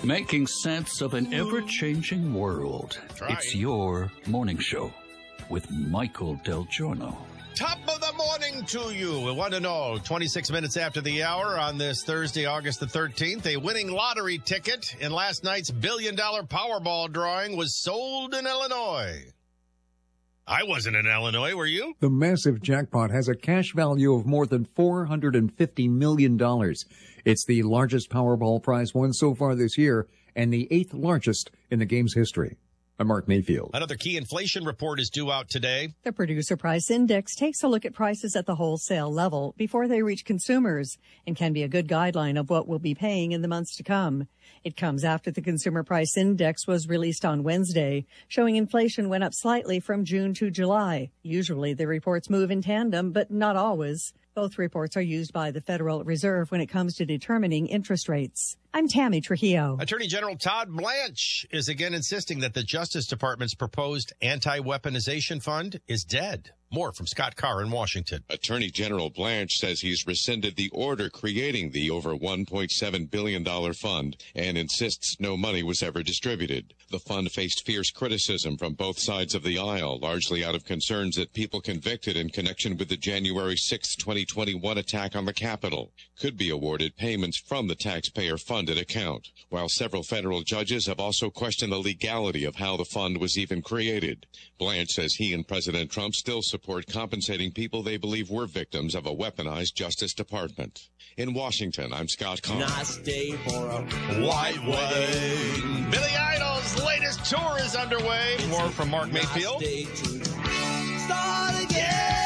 Making sense of an ever-changing world. It's your morning show with Michael Del Giorno. Top of the morning to you. We want to know, 26 minutes after the hour on this Thursday, August the 13th, a winning lottery ticket in last night's $1 billion Powerball drawing was sold in Illinois. I wasn't in Illinois, were you? The massive jackpot has a cash value of more than $450 million. It's the largest Powerball prize won so far this year and the 8th largest in the game's history. I'm Mark Mayfield. Another key inflation report is due out today. The Producer Price Index takes a look at prices at the wholesale level before they reach consumers and can be a good guideline of what we'll be paying in the months to come. It comes after the Consumer Price Index was released on Wednesday, showing inflation went up slightly from June to July. Usually the reports move in tandem, but not always. Both reports are used by the Federal Reserve when it comes to determining interest rates. I'm Tammy Trujillo. Attorney General Todd Blanche is again insisting that the Justice Department's proposed anti-weaponization fund is dead. More from Scott Carr in Washington. Attorney General Blanche says he's rescinded the order creating the over $1.7 billion fund and insists no money was ever distributed. The fund faced fierce criticism from both sides of the aisle, largely out of concerns that people convicted in connection with the January 6, 2021 attack on the Capitol could be awarded payments from the taxpayer-funded account, while several federal judges have also questioned the legality of how the fund was even created. Blanche says he and President Trump still support compensating people they believe were victims of a weaponized Justice Department. In Washington, I'm Scott Carr. Nice day for a white wedding. Billy Idol's latest tour is underway. More from Mark Mayfield. Start again.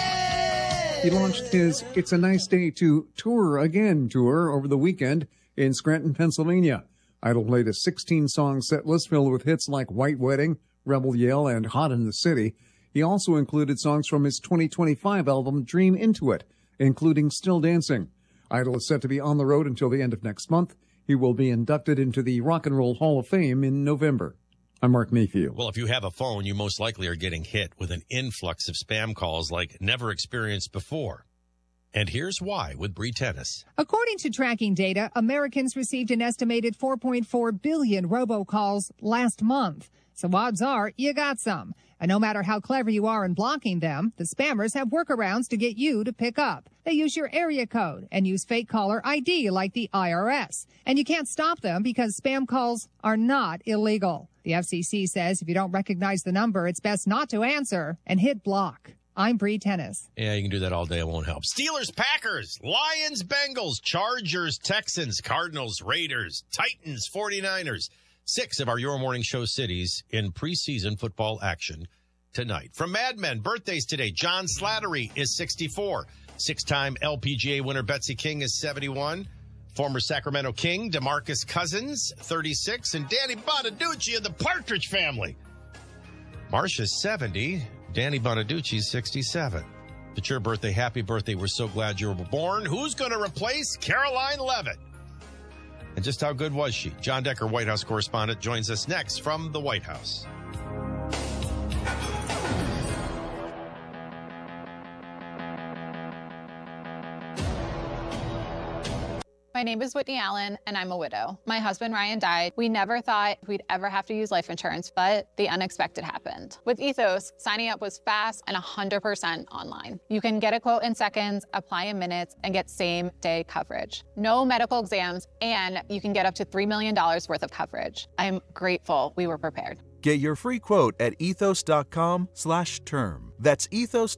He launched his It's a Nice Day to Tour Again tour over the weekend in Scranton, Pennsylvania. Idol played a 16-song set list filled with hits like White Wedding, Rebel Yell, and Hot in the City. He also included songs from his 2025 album, Dream Into It, including Still Dancing. Idol is set to be on the road until the end of next month. He will be inducted into the Rock and Roll Hall of Fame in November. I'm Mark Mayfield. Well, if you have a phone, you most likely are getting hit with an influx of spam calls like never experienced before. And here's why with Bree Tennis. According to tracking data, Americans received an estimated 4.4 billion robocalls last month. So odds are you got some. And no matter how clever you are in blocking them, the spammers have workarounds to get you to pick up. They use your area code and use fake caller ID like the IRS. And you can't stop them because spam calls are not illegal. The FCC says if you don't recognize the number, it's best not to answer and hit block. I'm Bree Tennis. Yeah, you can do that all day. It won't help. Steelers, Packers, Lions, Bengals, Chargers, Texans, Cardinals, Raiders, Titans, 49ers. 6 of our Your Morning Show cities in preseason football action tonight. From Mad Men, birthdays today. John Slattery is 64. 6-time LPGA winner Betsy King is 71. Former Sacramento King DeMarcus Cousins, 36. And Danny Bonaducci of the Partridge Family. Marcia's 70. Danny Bonaducci's 67. If it's your birthday, happy birthday. We're so glad you were born. Who's going to replace Caroline Leavitt? And just how good was she? John Decker, White House correspondent, joins us next from the White House. My name is Whitney Allen, and I'm a widow. My husband, Ryan, died. We never thought we'd ever have to use life insurance, but the unexpected happened. With Ethos, signing up was fast and 100% online. You can get a quote in seconds, apply in minutes, and get same-day coverage. No medical exams, and you can get up to $3 million worth of coverage. I'm grateful we were prepared. Get your free quote at ethos.com/term. That's ethos.